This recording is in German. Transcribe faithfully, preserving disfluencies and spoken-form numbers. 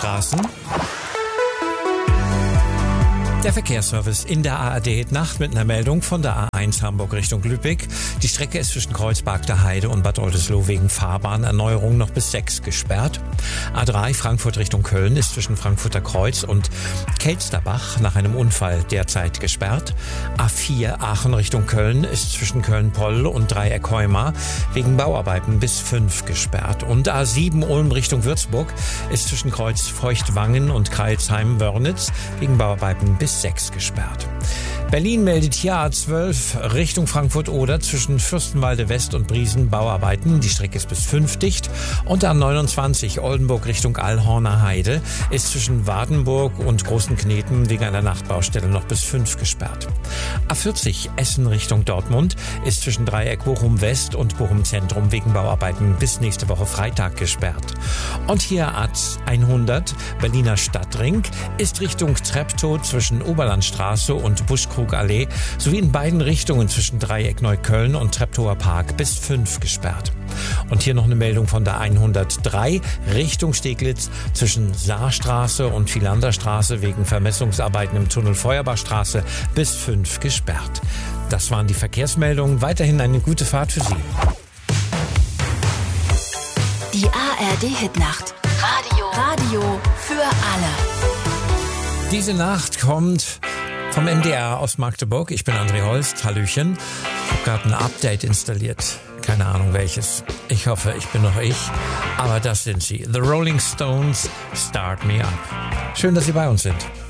Straßen. Der Verkehrsservice in der A R D-Nacht mit einer Meldung von der A eins Hamburg Richtung Lübeck. Die Strecke ist zwischen Kreuzberg der Heide und Bad Oldesloe wegen Fahrbahnerneuerung noch bis sechs gesperrt. A drei Frankfurt Richtung Köln ist zwischen Frankfurter Kreuz und Kelsterbach nach einem Unfall derzeit gesperrt. A vier Aachen Richtung Köln ist zwischen Köln-Poll und Dreieck Heumar wegen Bauarbeiten bis fünf gesperrt. Und A sieben Ulm Richtung Würzburg ist zwischen Kreuz Feuchtwangen und Crailsheim-Wörnitz wegen Bauarbeiten bis sechs gesperrt. Berlin meldet hier A zwölf Richtung Frankfurt-Oder zwischen Fürstenwalde West und Briesen Bauarbeiten. Die Strecke ist bis fünf dicht. Und A neunundzwanzig Oldenburg Richtung Allhorner Heide ist zwischen Wardenburg und Großen Kneten wegen einer Nachtbaustelle noch bis fünf gesperrt. A vierzig Essen Richtung Dortmund ist zwischen Dreieck Bochum West und Bochum Zentrum wegen Bauarbeiten bis nächste Woche Freitag gesperrt. Und hier A hundert Berliner Stadtring ist Richtung Treptow zwischen Oberlandstraße und Buschkrugallee sowie in beiden Richtungen zwischen Dreieck Neukölln und Treptower Park bis fünf gesperrt. Und hier noch eine Meldung von der hundertdrei Richtung Steglitz zwischen Saarstraße und Philanderstraße wegen Vermessungsarbeiten im Tunnel Feuerbachstraße bis fünf gesperrt. Das waren die Verkehrsmeldungen. Weiterhin eine gute Fahrt für Sie. Die A R D-Hitnacht. Radio. Radio für alle. Diese Nacht kommt vom M D R aus Magdeburg. Ich bin André Holst. Hallöchen. Ich habe gerade ein Update installiert. Keine Ahnung welches. Ich hoffe, ich bin noch ich. Aber das sind sie. The Rolling Stones, Start Me Up. Schön, dass Sie bei uns sind.